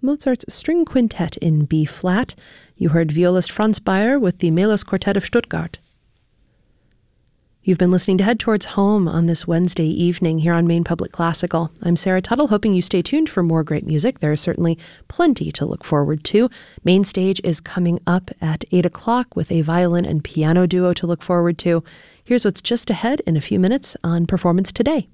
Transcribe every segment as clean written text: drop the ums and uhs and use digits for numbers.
Mozart's String Quintet in B-flat. You heard violist Franz Bayer with the Melos Quartet of Stuttgart. You've been listening to Head Towards Home on this Wednesday evening here on Maine Public Classical. I'm Sarah Tuttle, hoping you stay tuned for more great music. There is certainly plenty to look forward to. Main Stage is coming up at 8 o'clock with a violin and piano duo to look forward to. Here's what's just ahead in a few minutes on Performance Today.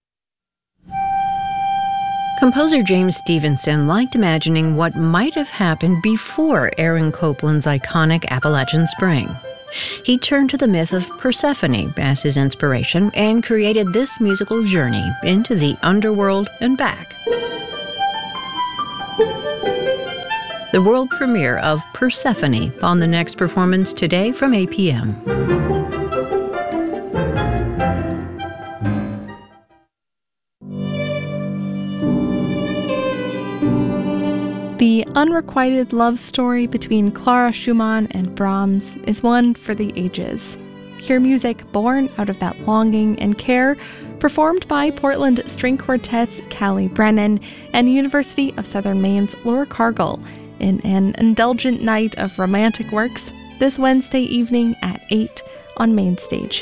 Composer James Stevenson liked imagining what might have happened before Aaron Copland's iconic Appalachian Spring. He turned to the myth of Persephone as his inspiration and created this musical journey into the underworld and back. The world premiere of Persephone on the next Performance Today from 8 p.m. The unrequited love story between Clara Schumann and Brahms is one for the ages. Hear music born out of that longing and care, performed by Portland String Quartet's Callie Brennan and University of Southern Maine's Laura Cargill in an indulgent night of romantic works this Wednesday evening at 8 on Main Stage.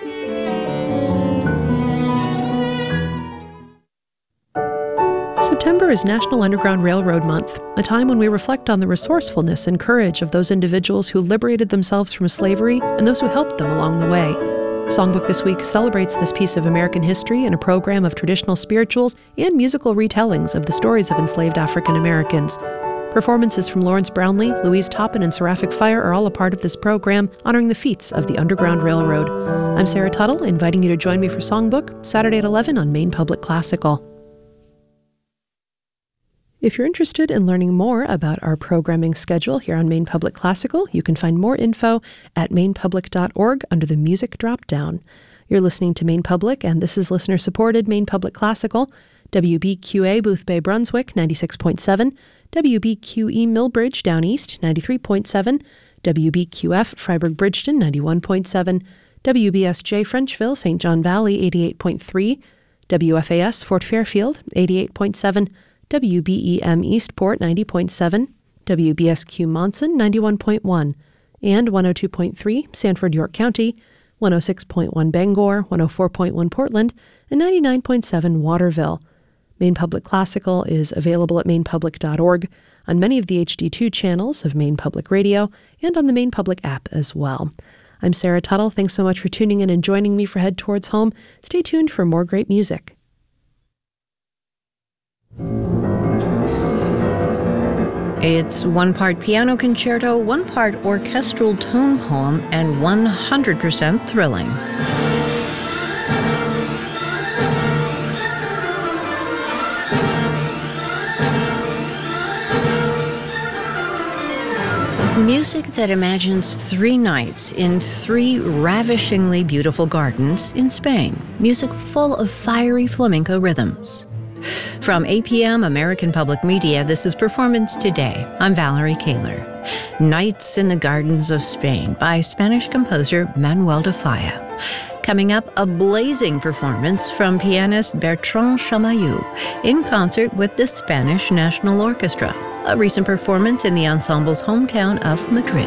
September is National Underground Railroad Month, a time when we reflect on the resourcefulness and courage of those individuals who liberated themselves from slavery and those who helped them along the way. Songbook this week celebrates this piece of American history in a program of traditional spirituals and musical retellings of the stories of enslaved African Americans. Performances from Lawrence Brownlee, Louise Toppin, and Seraphic Fire are all a part of this program, honoring the feats of the Underground Railroad. I'm Sarah Tuttle, inviting you to join me for Songbook, Saturday at 11 on Maine Public Classical. If you're interested in learning more about our programming schedule here on Maine Public Classical, you can find more info at mainepublic.org under the Music drop-down. You're listening to Maine Public, and this is listener-supported Maine Public Classical, WBQA Boothbay Brunswick 96.7, WBQE Millbridge Down East 93.7, WBQF Freiburg Bridgeton 91.7, WBSJ Frenchville St. John Valley 88.3, WFAS Fort Fairfield 88.7, WBEM Eastport 90.7, WBSQ Monson 91.1, and 102.3 Sanford, York County, 106.1 Bangor, 104.1 Portland, and 99.7 Waterville. Maine Public Classical is available at mainepublic.org, on many of the HD2 channels of Maine Public Radio, and on the Maine Public app as well. I'm Sarah Tuttle. Thanks so much for tuning in and joining me for Head Towards Home. Stay tuned for more great music. It's one part piano concerto, one part orchestral tone poem, and 100% thrilling. Music that imagines 3 nights in 3 ravishingly beautiful gardens in Spain. Music full of fiery flamenco rhythms. From 8 p.m. American Public Media, this is Performance Today. I'm Valerie Kaler. Nights in the Gardens of Spain by Spanish composer Manuel de Falla. Coming up, a blazing performance from pianist Bertrand Chamayou in concert with the Spanish National Orchestra. A recent performance in the ensemble's hometown of Madrid.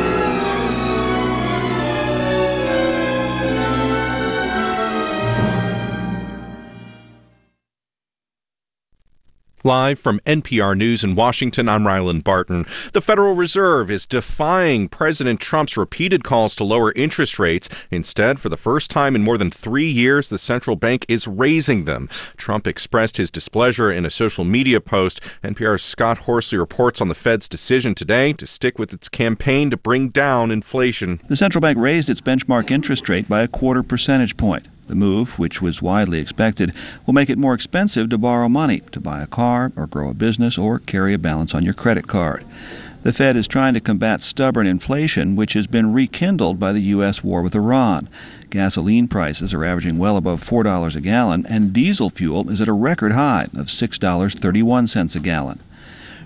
Live from NPR News in Washington, I'm Ryland Barton. The Federal Reserve is defying President Trump's repeated calls to lower interest rates. Instead, for the first time in more than 3 years, the central bank is raising them. Trump expressed his displeasure in a social media post. NPR's Scott Horsley reports on the Fed's decision today to stick with its campaign to bring down inflation. The central bank raised its benchmark interest rate by a 0.25 percentage point. The move, which was widely expected, will make it more expensive to borrow money, to buy a car or grow a business or carry a balance on your credit card. The Fed is trying to combat stubborn inflation, which has been rekindled by the U.S. war with Iran. Gasoline prices are averaging well above $4 a gallon, and diesel fuel is at a record high of $6.31 a gallon.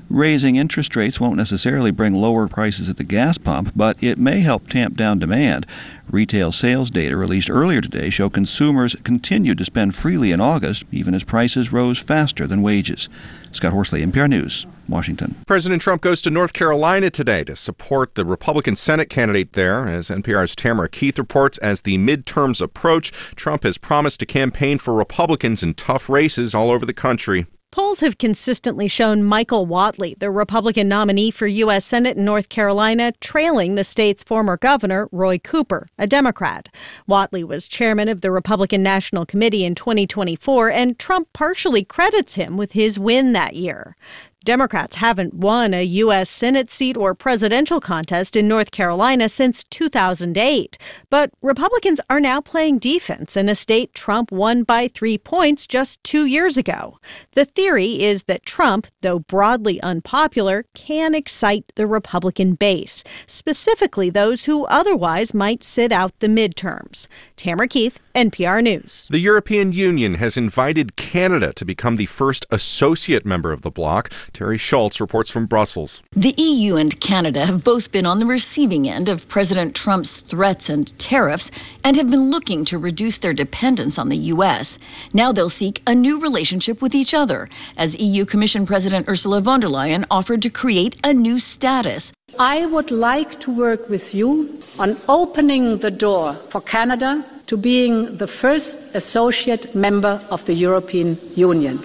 Raising interest rates won't necessarily bring lower prices at the gas pump, but it may help tamp down demand. Retail sales data released earlier today show consumers continued to spend freely in August, even as prices rose faster than wages. Scott Horsley, NPR News, Washington. President Trump goes to North Carolina today to support the Republican Senate candidate there. As NPR's Tamara Keith reports, as the midterms approach, Trump has promised to campaign for Republicans in tough races all over the country. Polls have consistently shown Michael Whatley, the Republican nominee for U.S. Senate in North Carolina, trailing the state's former governor, Roy Cooper, a Democrat. Whatley was chairman of the Republican National Committee in 2024, and Trump partially credits him with his win that year. Democrats haven't won a U.S. Senate seat or presidential contest in North Carolina since 2008. But Republicans are now playing defense in a state Trump won by 3 points just 2 years ago. The theory is that Trump, though broadly unpopular, can excite the Republican base, specifically those who otherwise might sit out the midterms. Tamara Keith, NPR News. The European Union has invited Canada to become the first associate member of the bloc. Terry Schultz reports from Brussels. The EU and Canada have both been on the receiving end of President Trump's threats and tariffs and have been looking to reduce their dependence on the U.S. Now they'll seek a new relationship with each other, as EU Commission President Ursula von der Leyen offered to create a new status. I would like to work with you on opening the door for Canada to being the first associate member of the European Union.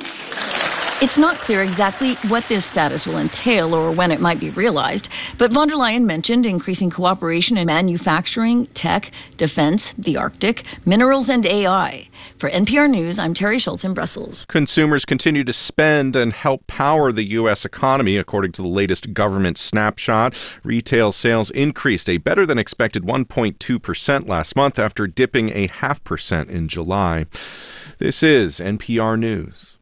It's not clear exactly what this status will entail or when it might be realized, but von der Leyen mentioned increasing cooperation in manufacturing, tech, defense, the Arctic, minerals, and AI. For NPR News, I'm Terry Schultz in Brussels. Consumers continue to spend and help power the U.S. economy, according to the latest government snapshot. Retail sales increased a better-than-expected 1.2% last month after dipping a 0.5% in July. This is NPR News.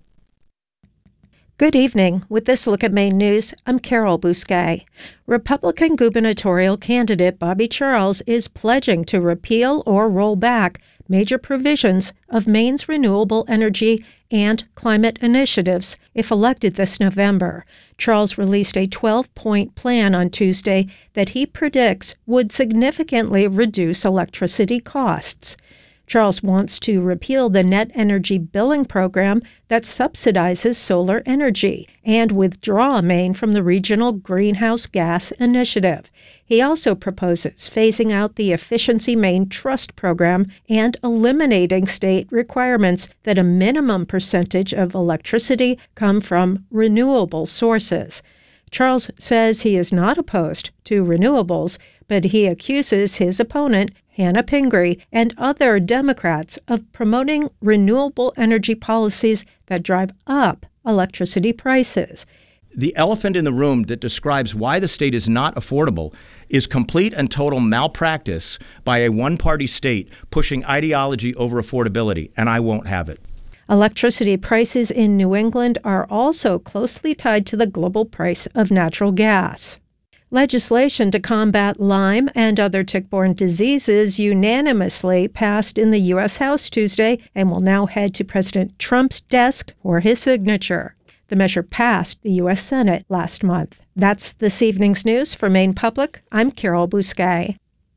Good evening. With this look at Maine news, I'm Carol Bousquet. Republican gubernatorial candidate Bobby Charles is pledging to repeal or roll back major provisions of Maine's renewable energy and climate initiatives if elected this November. Charles released a 12-point plan on Tuesday that he predicts would significantly reduce electricity costs. Charles wants to repeal the net energy billing program that subsidizes solar energy and withdraw Maine from the Regional Greenhouse Gas Initiative. He also proposes phasing out the Efficiency Maine Trust program and eliminating state requirements that a minimum percentage of electricity come from renewable sources. Charles says he is not opposed to renewables, but he accuses his opponent, Hannah Pingree, and other Democrats of promoting renewable energy policies that drive up electricity prices. The elephant in the room that describes why the state is not affordable is complete and total malpractice by a one-party state pushing ideology over affordability, and I won't have it. Electricity prices in New England are also closely tied to the global price of natural gas. Legislation to combat Lyme and other tick-borne diseases unanimously passed in the U.S. House Tuesday and will now head to President Trump's desk for his signature. The measure passed the U.S. Senate last month. That's this evening's news for Maine Public. I'm Carol Bousquet.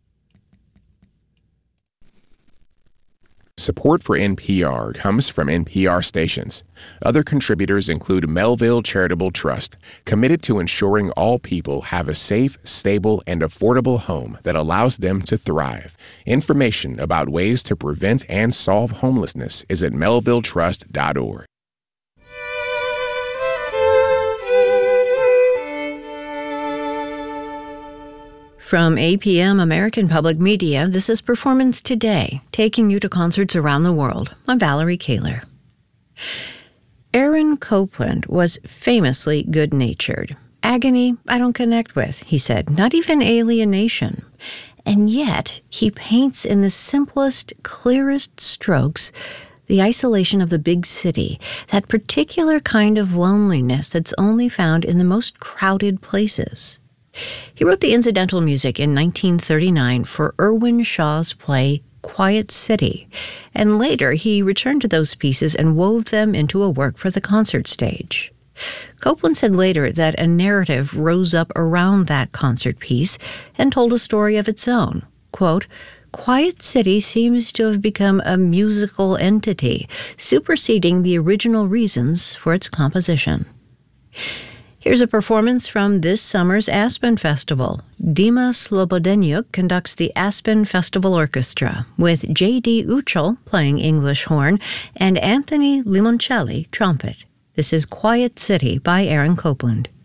Support for NPR comes from NPR stations. Other contributors include Melville Charitable Trust, committed to ensuring all people have a safe, stable, and affordable home that allows them to thrive. Information about ways to prevent and solve homelessness is at melvilletrust.org. From APM American Public Media, this is Performance Today, taking you to concerts around the world. I'm Valerie Kaler. Aaron Copland was famously good-natured. Agony, I don't connect with, he said, not even alienation. And yet, he paints in the simplest, clearest strokes the isolation of the big city, that particular kind of loneliness that's only found in the most crowded places. He wrote the incidental music in 1939 for Irwin Shaw's play Quiet City, and later he returned to those pieces and wove them into a work for the concert stage. Copeland said later that a narrative rose up around that concert piece and told a story of its own. Quote, Quiet City seems to have become a musical entity, superseding the original reasons for its composition. Here's a performance from this summer's Aspen Festival. Dima Slobodenyuk conducts the Aspen Festival Orchestra, with J.D. Uchel playing English horn and Anthony Limoncelli trumpet. This is Quiet City by Aaron Copeland.